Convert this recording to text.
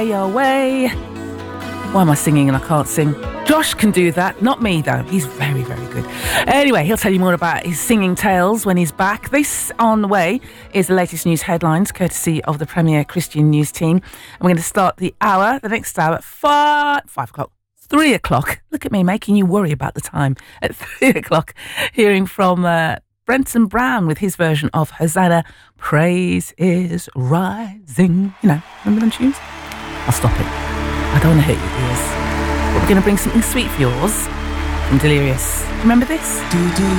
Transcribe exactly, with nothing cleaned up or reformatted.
away. Why am I singing and I can't sing? Josh can do that, not me though. He's very, very good. Anyway, he'll tell you more about his singing tales when he's back. This on the way is the latest news headlines, courtesy of the Premier Christian News team. And we're going to start the hour, the next hour at five, five o'clock, three o'clock. Look at me making you worry about the time. At three o'clock, hearing from uh, Brenton Brown with his version of Hosanna, Praise is Rising. You know, remember them tunes? I'll stop it. I don't want to hurt your ears. But we're going to bring something sweet for yours from Delirious. Remember this? Do, do.